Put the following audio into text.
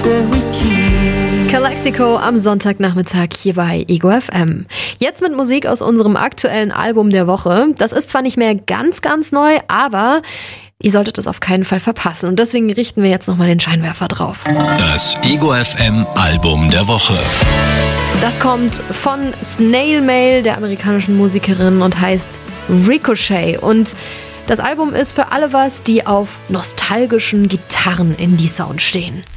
Calexico am Sonntagnachmittag hier bei Ego FM. Jetzt mit Musik aus unserem aktuellen Album der Woche. Das ist zwar nicht mehr ganz neu, aber ihr solltet es auf keinen Fall verpassen. Und deswegen richten wir jetzt nochmal den Scheinwerfer drauf. Das Ego FM Album der Woche. Das kommt von Snail Mail, der amerikanischen Musikerin, und heißt Ricochet. Und das Album ist für alle was, die auf nostalgischen Gitarren in die Sound stehen.